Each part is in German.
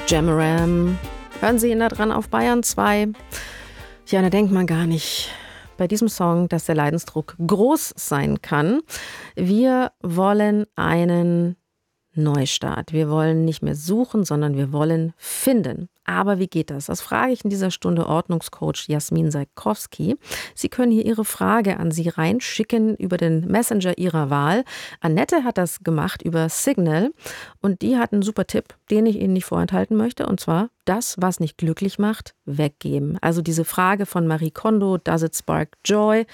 Jamaram. Hören Sie ihn da dran auf Bayern 2. Ja, da denkt man gar nicht bei diesem Song, dass der Leidensdruck groß sein kann. Wir wollen einen Neustart. Wir wollen nicht mehr suchen, sondern wir wollen finden. Aber wie geht das? Das frage ich in dieser Stunde Ordnungscoach Jasmin Saikowski. Sie können hier Ihre Frage an Sie reinschicken über den Messenger Ihrer Wahl. Annette hat das gemacht über Signal und die hat einen super Tipp, den ich Ihnen nicht vorenthalten möchte. Und zwar, das, was nicht glücklich macht, weggeben. Also diese Frage von Marie Kondo, does it spark joy?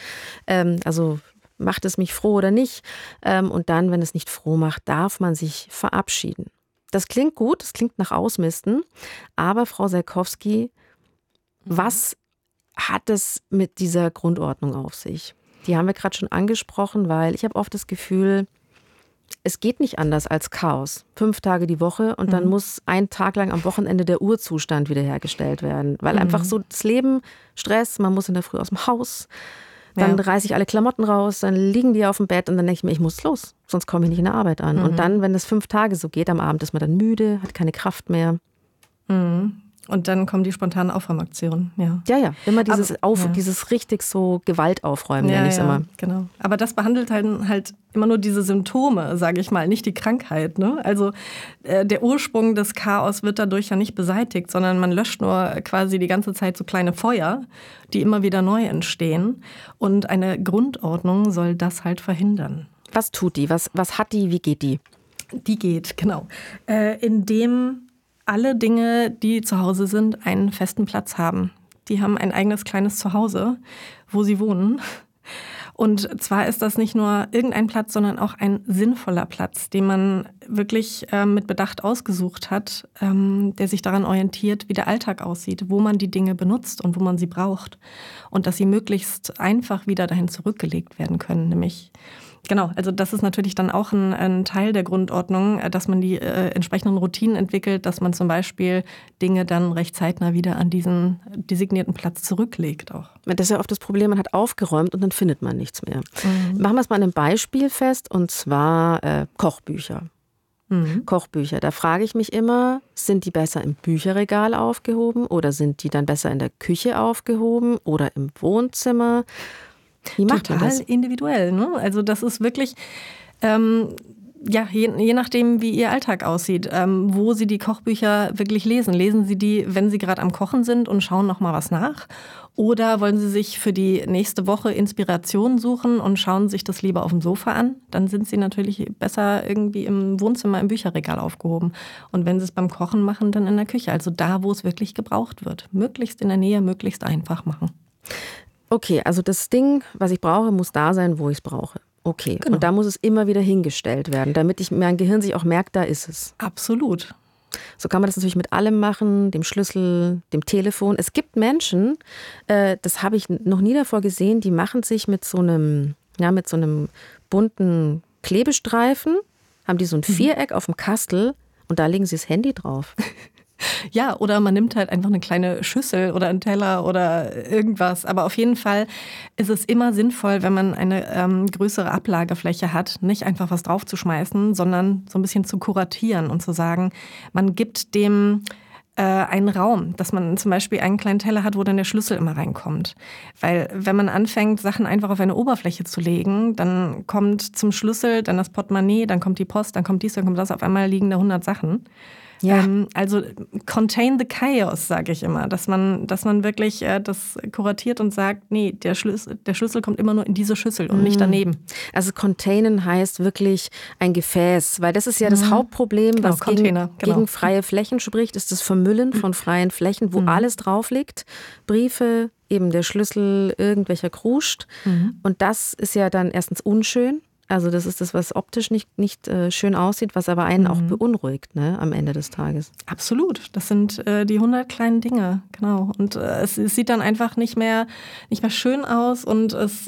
Macht es mich froh oder nicht? Und dann, wenn es nicht froh macht, darf man sich verabschieden. Das klingt gut, das klingt nach Ausmisten. Aber Frau Saikowski, was hat es mit dieser Grundordnung auf sich? Die haben wir gerade schon angesprochen, weil ich habe oft das Gefühl, es geht nicht anders als Chaos. 5 Tage die Woche und dann muss ein Tag lang am Wochenende der Urzustand wiederhergestellt werden. Weil einfach so das Leben, Stress, man muss in der Früh aus dem Haus. Dann reiße ich alle Klamotten raus, dann liegen die auf dem Bett und dann denke ich mir, ich muss los, sonst komme ich nicht in der Arbeit an. Und dann, wenn es 5 Tage so geht, am Abend ist man dann müde, hat keine Kraft mehr. Und dann kommen die spontanen Aufräumaktionen. Ja, immer dieses richtig so Gewalt aufräumen, nenne ich es immer. Genau. Aber das behandelt halt immer nur diese Symptome, sage ich mal, nicht die Krankheit. Ne? Also der Ursprung des Chaos wird dadurch ja nicht beseitigt, sondern man löscht nur quasi die ganze Zeit so kleine Feuer, die immer wieder neu entstehen. Und eine Grundordnung soll das halt verhindern. Was tut die? Was hat die? Wie geht die? Die geht, genau. Indem alle Dinge, die zu Hause sind, einen festen Platz haben. Die haben ein eigenes kleines Zuhause, wo sie wohnen. Und zwar ist das nicht nur irgendein Platz, sondern auch ein sinnvoller Platz, den man wirklich mit Bedacht ausgesucht hat, der sich daran orientiert, wie der Alltag aussieht, wo man die Dinge benutzt und wo man sie braucht. Und dass sie möglichst einfach wieder dahin zurückgelegt werden können, nämlich genau, also das ist natürlich dann auch ein Teil der Grundordnung, dass man die entsprechenden Routinen entwickelt, dass man zum Beispiel Dinge dann recht zeitnah wieder an diesen designierten Platz zurücklegt auch. Das ist ja oft das Problem, man hat aufgeräumt und dann findet man nichts mehr. Machen wir es mal an einem Beispiel fest, und zwar Kochbücher. Kochbücher, da frage ich mich immer, sind die besser im Bücherregal aufgehoben oder sind die dann besser in der Küche aufgehoben oder im Wohnzimmer? Wie macht man das? Total individuell, ne? Also das ist wirklich, je nachdem, wie Ihr Alltag aussieht, wo Sie die Kochbücher wirklich lesen. Lesen Sie die, wenn Sie gerade am Kochen sind und schauen noch mal was nach? Oder wollen Sie sich für die nächste Woche Inspiration suchen und schauen sich das lieber auf dem Sofa an? Dann sind Sie natürlich besser irgendwie im Wohnzimmer, im Bücherregal aufgehoben. Und wenn Sie es beim Kochen machen, dann in der Küche. Also da, wo es wirklich gebraucht wird. Möglichst in der Nähe, möglichst einfach machen. Okay, also das Ding, was ich brauche, muss da sein, wo ich es brauche. Okay, genau. Und da muss es immer wieder hingestellt werden, damit mein Gehirn sich auch merkt, da ist es. Absolut. So kann man das natürlich mit allem machen, dem Schlüssel, dem Telefon. Es gibt Menschen, das habe ich noch nie davor gesehen, die machen sich mit so einem bunten Klebestreifen, haben die so ein Viereck auf dem Kastel und da legen sie das Handy drauf. Ja, oder man nimmt halt einfach eine kleine Schüssel oder einen Teller oder irgendwas. Aber auf jeden Fall ist es immer sinnvoll, wenn man eine größere Ablagefläche hat, nicht einfach was draufzuschmeißen, sondern so ein bisschen zu kuratieren und zu sagen, man gibt dem einen Raum, dass man zum Beispiel einen kleinen Teller hat, wo dann der Schlüssel immer reinkommt. Weil wenn man anfängt, Sachen einfach auf eine Oberfläche zu legen, dann kommt zum Schlüssel, dann das Portemonnaie, dann kommt die Post, dann kommt dies, dann kommt das, auf einmal liegen da 100 Sachen. Ja. Also contain the chaos, sage ich immer, dass man wirklich das kuratiert und sagt, nee, der Schlüssel kommt immer nur in diese Schüssel und nicht daneben. Also containen heißt wirklich ein Gefäß, weil das ist ja das Hauptproblem, was gegen freie Flächen spricht, ist das Vermüllen von freien Flächen, wo alles drauf liegt, Briefe, eben der Schlüssel irgendwelcher kruscht und das ist ja dann erstens unschön. Also das ist das, was optisch nicht schön aussieht, was aber einen auch beunruhigt, ne, am Ende des Tages. Absolut. Das sind die 100 kleinen Dinge, genau. Und es sieht dann einfach nicht mehr schön aus und es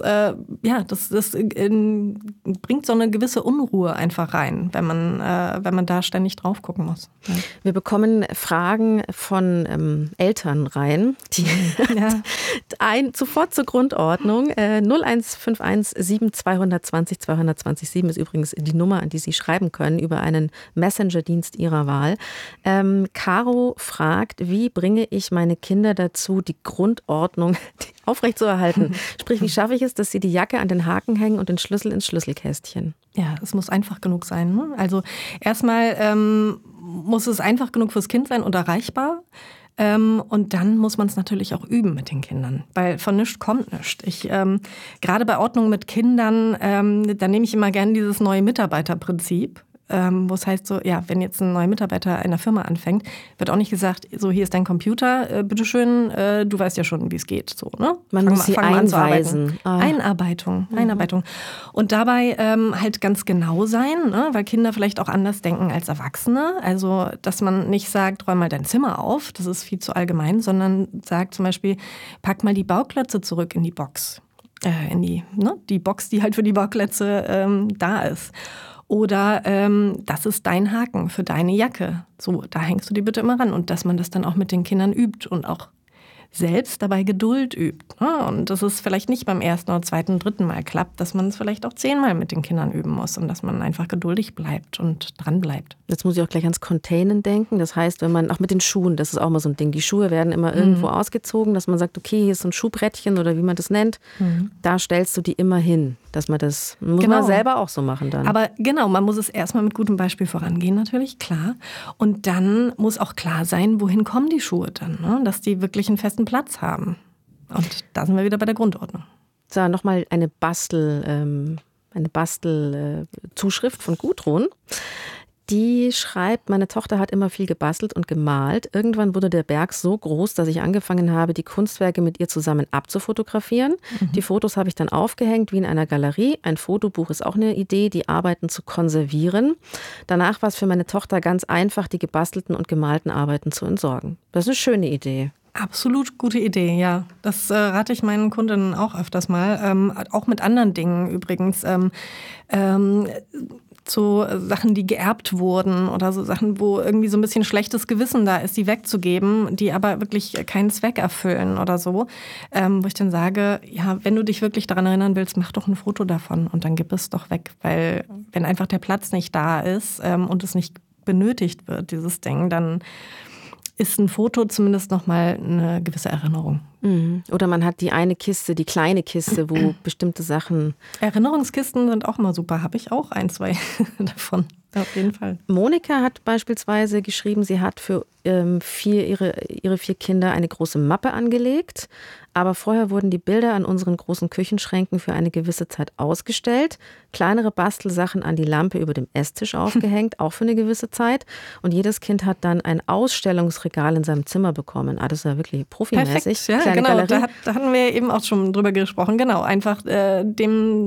bringt so eine gewisse Unruhe einfach rein, wenn man da ständig drauf gucken muss. Ja. Wir bekommen Fragen von Eltern rein, die sofort zur Grundordnung 0151 7220 200 127 ist übrigens die Nummer, an die Sie schreiben können, über einen Messenger-Dienst Ihrer Wahl. Caro fragt, wie bringe ich meine Kinder dazu, die Grundordnung aufrechtzuerhalten? Sprich, wie schaffe ich es, dass sie die Jacke an den Haken hängen und den Schlüssel ins Schlüsselkästchen? Ja, es muss einfach genug sein. Ne? Also erstmal muss es einfach genug fürs Kind sein und erreichbar. Und dann muss man es natürlich auch üben mit den Kindern, weil von nichts kommt nichts. Gerade bei Ordnung mit Kindern, da nehme ich immer gerne dieses neue Mitarbeiterprinzip. Wo es heißt so, ja, wenn jetzt ein neuer Mitarbeiter einer Firma anfängt, wird auch nicht gesagt, so hier ist dein Computer, bitteschön, du weißt ja schon, wie es geht. So, ne? Man muss sie einweisen. Einarbeitung. Und dabei halt ganz genau sein, ne? Weil Kinder vielleicht auch anders denken als Erwachsene. Also, dass man nicht sagt, räum mal dein Zimmer auf, das ist viel zu allgemein, sondern sagt zum Beispiel, pack mal die Bauklötze zurück in die Box. Die Box, die halt für die Bauklötze da ist. Oder das ist dein Haken für deine Jacke. So, da hängst du die bitte immer ran. Und dass man das dann auch mit den Kindern übt und auch selbst dabei Geduld übt. Ne? Und dass es vielleicht nicht beim ersten oder zweiten, dritten Mal klappt, dass man es vielleicht auch 10-mal mit den Kindern üben muss und dass man einfach geduldig bleibt und dran bleibt. Jetzt muss ich auch gleich ans Containen denken. Das heißt, wenn man, auch mit den Schuhen, das ist auch mal so ein Ding, die Schuhe werden immer irgendwo ausgezogen, dass man sagt, okay, hier ist so ein Schuhbrettchen oder wie man das nennt, da stellst du die immer hin. Dass man das, muss man selber auch so machen dann. Aber genau, man muss es erstmal mit gutem Beispiel vorangehen natürlich, klar. Und dann muss auch klar sein, wohin kommen die Schuhe dann, ne? Dass die wirklich einen festen Platz haben. Und da sind wir wieder bei der Grundordnung. So, nochmal eine Bastelzuschrift von Gudrun. Die schreibt, meine Tochter hat immer viel gebastelt und gemalt. Irgendwann wurde der Berg so groß, dass ich angefangen habe, die Kunstwerke mit ihr zusammen abzufotografieren. Die Fotos habe ich dann aufgehängt, wie in einer Galerie. Ein Fotobuch ist auch eine Idee, die Arbeiten zu konservieren. Danach war es für meine Tochter ganz einfach, die gebastelten und gemalten Arbeiten zu entsorgen. Das ist eine schöne Idee. Absolut gute Idee, ja. Das rate ich meinen Kundinnen auch öfters mal. Auch mit anderen Dingen übrigens. So Sachen, die geerbt wurden oder so Sachen, wo irgendwie so ein bisschen schlechtes Gewissen da ist, die wegzugeben, die aber wirklich keinen Zweck erfüllen oder so. Wo ich dann sage, ja, wenn du dich wirklich daran erinnern willst, mach doch ein Foto davon und dann gib es doch weg. Weil wenn einfach der Platz nicht da ist und es nicht benötigt wird, dieses Ding, dann ist ein Foto zumindest nochmal eine gewisse Erinnerung. Oder man hat die eine Kiste, die kleine Kiste, wo bestimmte Sachen... Erinnerungskisten sind auch mal super. Habe ich auch 1, 2 davon. Auf jeden Fall. Monika hat beispielsweise geschrieben, sie hat für ihre 4 Kinder eine große Mappe angelegt. Aber vorher wurden die Bilder an unseren großen Küchenschränken für eine gewisse Zeit ausgestellt. Kleinere Bastelsachen an die Lampe über dem Esstisch aufgehängt, auch für eine gewisse Zeit. Und jedes Kind hat dann ein Ausstellungsregal in seinem Zimmer bekommen. Das ist ja wirklich profimäßig. Perfekt, ja, genau. Da hatten wir eben auch schon drüber gesprochen. Genau, einfach wie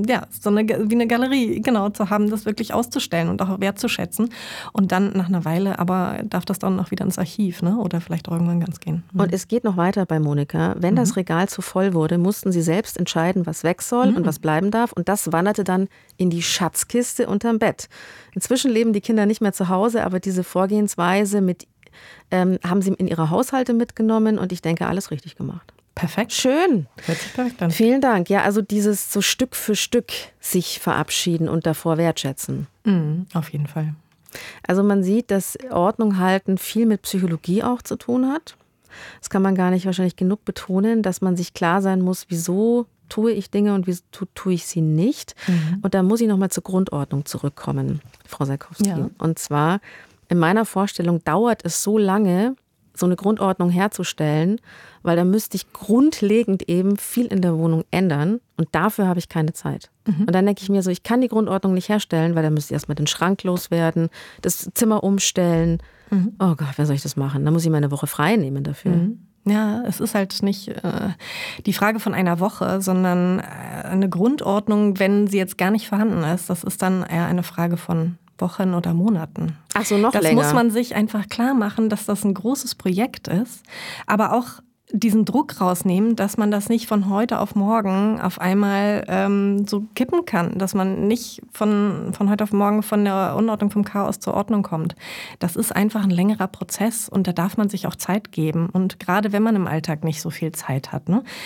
eine Galerie, genau, zu haben, das wirklich auszustellen und auch wertzuschätzen. Und dann nach einer Weile, aber darf das dann auch wieder ins Archiv, ne? Oder vielleicht auch irgendwann ganz gehen. Und es geht noch weiter bei Monika. Wenn das Regal zu voll wurde, mussten sie selbst entscheiden, was weg soll und was bleiben darf. Und das wanderte dann in die Schatzkiste unterm Bett. Inzwischen leben die Kinder nicht mehr zu Hause, aber diese Vorgehensweise haben sie in ihre Haushalte mitgenommen und ich denke, alles richtig gemacht. Perfekt. Schön. Hört sich perfekt an. Vielen Dank. Ja, also dieses so Stück für Stück sich verabschieden und davor wertschätzen. Auf jeden Fall. Also man sieht, dass Ordnung halten viel mit Psychologie auch zu tun hat. Das kann man gar nicht wahrscheinlich genug betonen, dass man sich klar sein muss, wieso tue ich Dinge und wieso tue ich sie nicht. Und da muss ich nochmal zur Grundordnung zurückkommen, Frau Sarkowski. Ja. Und zwar, in meiner Vorstellung dauert es so lange, so eine Grundordnung herzustellen, weil da müsste ich grundlegend eben viel in der Wohnung ändern und dafür habe ich keine Zeit. Und dann denke ich mir so, ich kann die Grundordnung nicht herstellen, weil da müsste ich erstmal den Schrank loswerden, das Zimmer umstellen. Oh Gott, wer soll ich das machen? Da muss ich mal eine Woche frei nehmen dafür. Ja, es ist halt nicht die Frage von einer Woche, sondern eine Grundordnung, wenn sie jetzt gar nicht vorhanden ist, das ist dann eher eine Frage von Wochen oder Monaten. Ach so, noch länger. Das muss man sich einfach klar machen, dass das ein großes Projekt ist, aber auch diesen Druck rausnehmen, dass man das nicht von heute auf morgen auf einmal so kippen kann, dass man nicht von heute auf morgen von der Unordnung, vom Chaos zur Ordnung kommt. Das ist einfach ein längerer Prozess und da darf man sich auch Zeit geben. Und gerade wenn man im Alltag nicht so viel Zeit hat, ne?